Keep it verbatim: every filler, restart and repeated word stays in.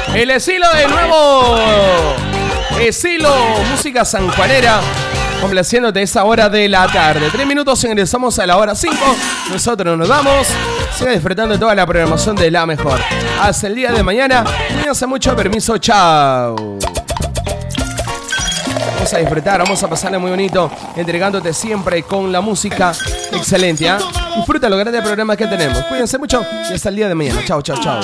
El estilo de nuevo. Estilo música sanjuanera. Complaciéndote esa hora de la tarde. Tres minutos, ingresamos a la hora cinco. Nosotros nos vamos. Siga disfrutando de toda la programación de la mejor. Hasta el día de mañana. Cuídense mucho. Permiso. Chao. Vamos a disfrutar, vamos a pasarle muy bonito, entregándote siempre con la música excelente, ¿eh? Disfruta los grandes programas que tenemos. Cuídense mucho y hasta el día de mañana. Chao, chao, chao.